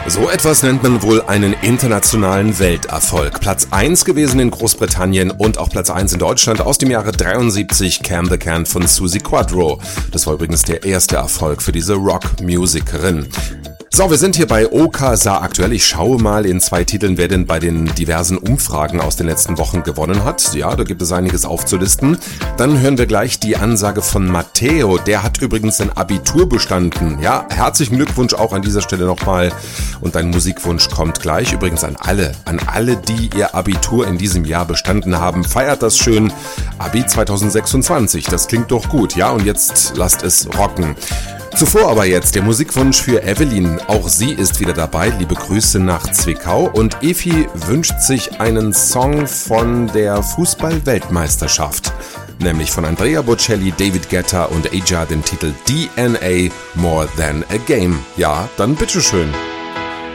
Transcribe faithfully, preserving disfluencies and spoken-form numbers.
So etwas nennt man wohl einen internationalen Welterfolg. Platz eins gewesen in Großbritannien und auch Platz eins in Deutschland aus dem Jahre dreiundsiebzig, Can the Can von Suzi Quatro. Das war übrigens der erste Erfolg für diese Rockmusikerin. So, wir sind hier bei OKSA aktuell. Ich schaue mal in zwei Titeln, wer denn bei den diversen Umfragen aus den letzten Wochen gewonnen hat. Ja, da gibt es einiges aufzulisten. Dann hören wir gleich die Ansage von Matteo. Der hat übrigens sein Abitur bestanden. Ja, herzlichen Glückwunsch auch an dieser Stelle nochmal. Und dein Musikwunsch kommt gleich. Übrigens an alle, an alle, die ihr Abitur in diesem Jahr bestanden haben. Feiert das schön. Abi zwanzig sechsundzwanzig, das klingt doch gut. Ja, und jetzt lasst es rocken. Zuvor aber jetzt der Musikwunsch für Evelyn. Auch sie ist wieder dabei. Liebe Grüße nach Zwickau. Und Efi wünscht sich einen Song von der Fußball-Weltmeisterschaft. Nämlich von Andrea Bocelli, David Guetta und Aja den Titel D N A More Than a Game. Ja, dann bitteschön.